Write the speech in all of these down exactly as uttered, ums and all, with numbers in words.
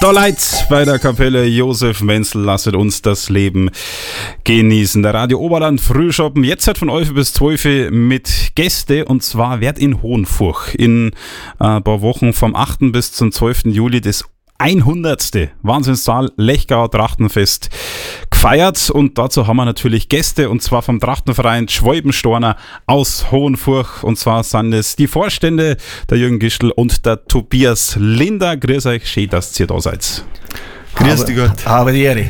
Da Leid bei der Kapelle Josef Menzel, lasset uns das Leben genießen. Der Radio Oberland Frühschoppen, jetzt halt von elf bis zwölf mit Gäste, und zwar wird in Hohenfurch in ein paar Wochen vom achten bis zum zwölften Juli das hundertste Wahnsinnszahl Lechgauer Trachtenfest gefeiert, und dazu haben wir natürlich Gäste, und zwar vom Trachtenverein Schwalbenstorner aus Hohenfurch, und zwar sind es die Vorstände, der Jürgen Gischl und der Tobias Linder. Grüß euch, schön, dass ihr da seid. Grüß dich Gott. Aber die Ehre.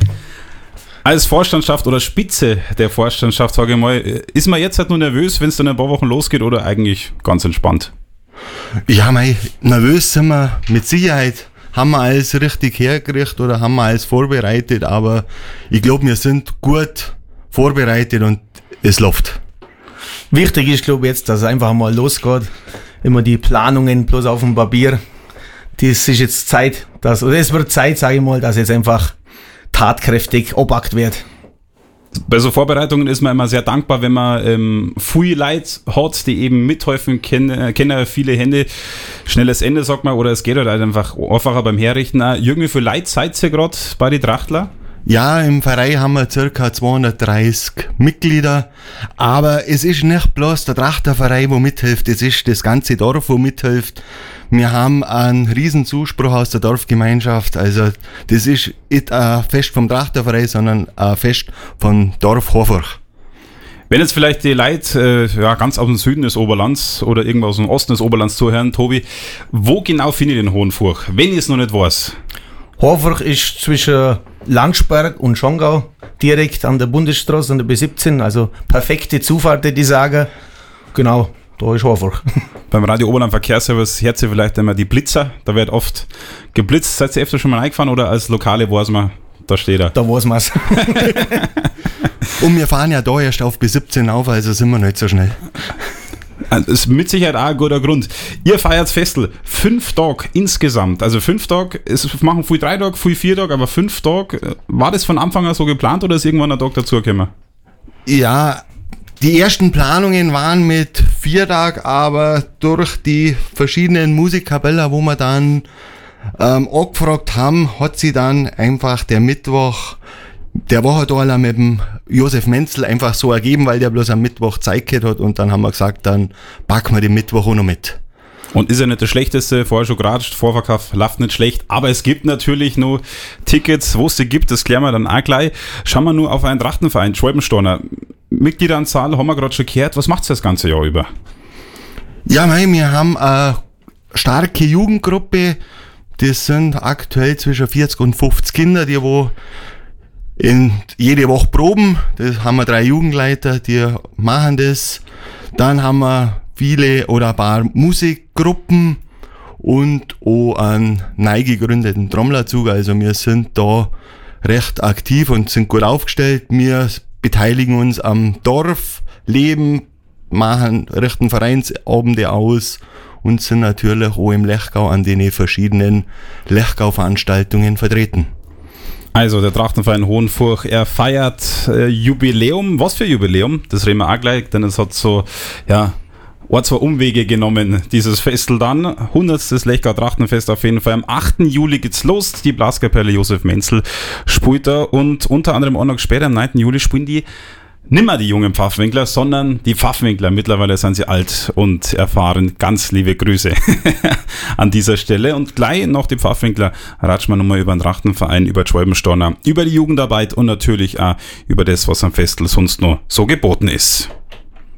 Als Vorstandschaft oder Spitze der Vorstandschaft, sage ich mal, ist man jetzt halt nur nervös, wenn es dann ein paar Wochen losgeht, oder eigentlich ganz entspannt? Ja, mei, nervös sind wir mit Sicherheit. Haben wir alles richtig hergerichtet oder haben wir alles vorbereitet, aber ich glaube, wir sind gut vorbereitet und es läuft. Wichtig ist, glaube ich, jetzt, dass es einfach mal losgeht. Immer die Planungen bloß auf dem Papier. Das ist jetzt Zeit, dass, oder es wird Zeit, sage ich mal, dass jetzt einfach tatkräftig obackt wird. Bei so Vorbereitungen ist man immer sehr dankbar, wenn man ähm, viele Leute hat, die eben mithelfen, kennen, kennen viele Hände. Schnelles Ende, sagt man, oder es geht halt einfach einfacher beim Herrichten. Jürgen, wie viele Leute seid ihr gerade bei den Trachtler? Ja, im Verein haben wir ca. zweihundertdreißig Mitglieder, aber es ist nicht bloß der Trachterverein, wo mithilft, es ist das ganze Dorf, wo mithilft. Wir haben einen riesen Zuspruch aus der Dorfgemeinschaft, also das ist nicht ein Fest vom Trachterverein, sondern ein Fest von Dorf Hohenfurch. Wenn jetzt vielleicht die Leute äh, ja, ganz aus dem Süden des Oberlands oder irgendwo aus dem Osten des Oberlands zuhören, Tobi, wo genau finde ich den Hohenfurch, wenn ich es noch nicht weiß? Hohenfurch ist zwischen Landsberg und Schongau, direkt an der Bundesstraße, an der B siebzehn, also perfekte Zufahrt, die sagen. Genau, da ist Hohenfurch. Beim Radio Oberland Verkehrsservice hört ihr vielleicht immer die Blitzer, da wird oft geblitzt. Seid ihr öfter schon mal reingefahren, oder als Lokale weiß man, da steht er? Da weiß man es. Und wir fahren ja da erst auf B siebzehn auf, also sind wir nicht so schnell. Das ist mit Sicherheit auch ein guter Grund. Ihr feiert Festel fünf Tage insgesamt. Also fünf Tage, es machen viel drei Tage, viel vier Tage, aber fünf Tage. War das von Anfang an so geplant, oder ist irgendwann ein Tag dazugekommen? Ja, die ersten Planungen waren mit vier Tagen, aber durch die verschiedenen Musikkapellen, wo wir dann ähm, angefragt haben, hat sie dann einfach der Mittwoch, der Woche da mit dem Josef Menzel einfach so ergeben, weil der bloß am Mittwoch Zeit gehabt hat, und dann haben wir gesagt, dann packen wir den Mittwoch auch noch mit. Und ist ja nicht das Schlechteste, vorher schon geratscht, Vorverkauf läuft nicht schlecht, aber es gibt natürlich noch Tickets, wo es die gibt, das klären wir dann auch gleich. Schauen wir nur auf einen Trachtenverein, Schwalbenstorner. Mitgliederanzahl haben wir gerade schon gehört, was macht es das ganze Jahr über? Ja, mei, wir haben eine starke Jugendgruppe, das sind aktuell zwischen vierzig und fünfzig Kinder, die wo in jede Woche proben. Das haben wir drei Jugendleiter, die machen das. Dann haben wir viele oder ein paar Musikgruppen und auch einen neu gegründeten Trommlerzug. Also wir sind da recht aktiv und sind gut aufgestellt. Wir beteiligen uns am Dorfleben, machen, richten Vereinsabende aus und sind natürlich auch im Lechgau an den verschiedenen Lechgau-Veranstaltungen vertreten. Also der Trachtenverein Hohenfurch, er feiert äh, Jubiläum. Was für Jubiläum? Das reden wir auch gleich, denn es hat so, ja, ein, zwei Umwege genommen, dieses Festel dann. hundertstes Lechgauer Trachtenfest auf jeden Fall. Am achten Juli geht's los. Die Blaskapelle Josef Menzel spielt da, und unter anderem auch noch später, am neunten Juli, spielen die nimmer die jungen Pfaffenwinkler, sondern die Pfaffenwinkler. Mittlerweile sind sie alt und erfahren. Ganz liebe Grüße an dieser Stelle. Und gleich nach die Pfaffenwinkler ratschen wir nochmal über den Trachtenverein, über die Schwalbenstorner, über die Jugendarbeit und natürlich auch über das, was am Festel sonst noch so geboten ist.